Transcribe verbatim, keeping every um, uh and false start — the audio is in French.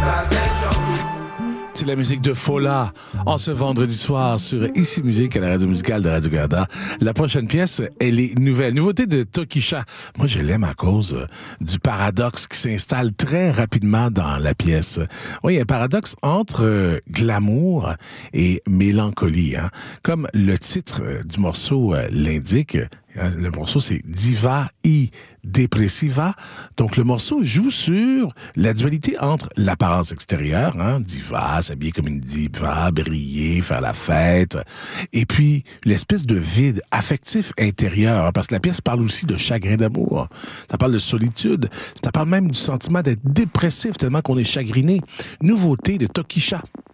C'est la musique de Fola en ce vendredi soir sur Ici Musique à la radio musicale de Radio-Canada. La prochaine pièce, elle est nouvelle. Nouveauté de Tokischa. Moi, je l'aime à cause du paradoxe qui s'installe très rapidement dans la pièce. Oui, il y a un paradoxe entre euh, glamour et mélancolie. Hein? Comme le titre du morceau euh, l'indique, le morceau, c'est Diva i Depressiva. Donc, le morceau joue sur la dualité entre l'apparence extérieure, hein, diva, s'habiller comme une diva, briller, faire la fête, et puis l'espèce de vide affectif intérieur, hein, parce que la pièce parle aussi de chagrin d'amour, ça parle de solitude, ça parle même du sentiment d'être dépressif tellement qu'on est chagriné. Nouveauté de Tokischa.